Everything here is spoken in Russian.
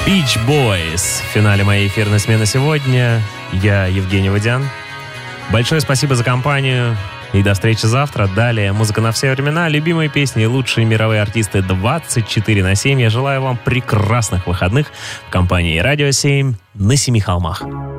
Beach Boys в финале моей эфирной смены сегодня. Я Евгений Водян. Большое спасибо за компанию и до встречи завтра. Далее музыка на все времена, любимые песни и лучшие мировые артисты 24/7. Я желаю вам прекрасных выходных в компании Радио 7 на Семи холмах.